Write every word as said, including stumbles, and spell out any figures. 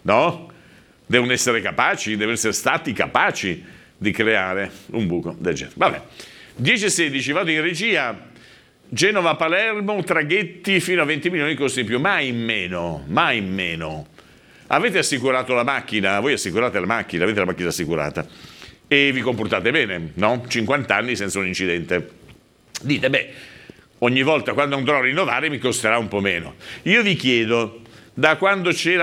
no? Devono essere capaci, devono essere stati capaci di creare un buco del genere. Vabbè, dieci e sedici, vado in regia. Genova-Palermo, traghetti fino a venti milioni di costi in più, mai in meno, mai in meno. Avete assicurato la macchina, voi assicurate la macchina, avete la macchina assicurata e vi comportate bene, no? cinquanta anni senza un incidente. Dite, beh, ogni volta quando andrò a rinnovare mi costerà un po' meno. Io vi chiedo, da quando c'era